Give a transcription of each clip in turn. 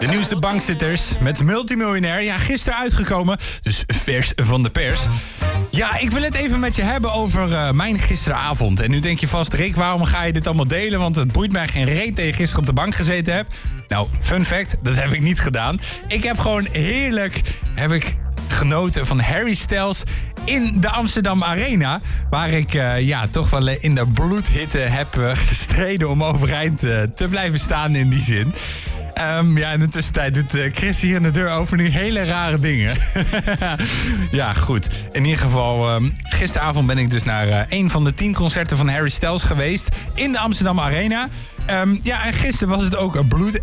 De nieuwste bankzitters met Multimiljonair. Ja, gisteren uitgekomen, dus vers van de pers. Ja, ik wil het even met je hebben over mijn gisteravond. En nu denk je vast, Rick, waarom ga je dit allemaal delen? Want het boeit mij geen reet dat je gisteren op de bank gezeten hebt. Nou, fun fact, dat heb ik niet gedaan. Ik heb gewoon heerlijk genoten van Harry Styles in de Amsterdam Arena. Waar ik toch wel in de bloedhitte heb gestreden om overeind te blijven staan in die zin. In de tussentijd doet Chris hier in de deuropening hele rare dingen. Ja, goed. In ieder geval, gisteravond ben ik dus naar een van de 10 concerten van Harry Styles geweest in de Amsterdam Arena. En gisteren was het ook bloed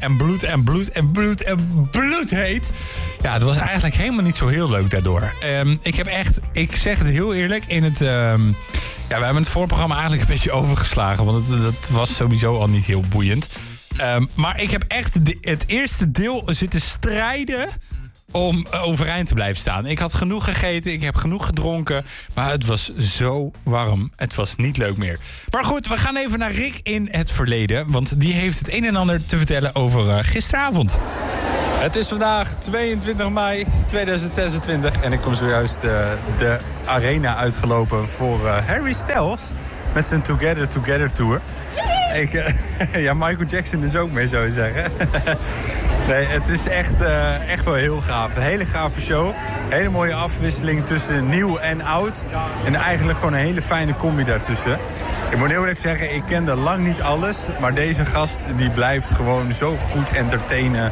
heet. Ja, het was eigenlijk helemaal niet zo heel leuk daardoor. Ik zeg het heel eerlijk, we hebben het voorprogramma eigenlijk een beetje overgeslagen, want dat was sowieso al niet heel boeiend. Maar ik heb echt het eerste deel zitten strijden om overeind te blijven staan. Ik had genoeg gegeten, ik heb genoeg gedronken, maar het was zo warm. Het was niet leuk meer. Maar goed, we gaan even naar Rick in het verleden, want die heeft het een en ander te vertellen over gisteravond. Het is vandaag 22 mei 2026 en ik kom zojuist de arena uitgelopen voor Harry Styles met zijn Together Tour. Michael Jackson is ook mee, zou je zeggen. Nee, het is echt wel heel gaaf. Een hele gave show. Hele mooie afwisseling tussen nieuw en oud. En eigenlijk gewoon een hele fijne combi daartussen. Ik moet heel eerlijk zeggen, ik kende lang niet alles. Maar deze gast die blijft gewoon zo goed entertainen.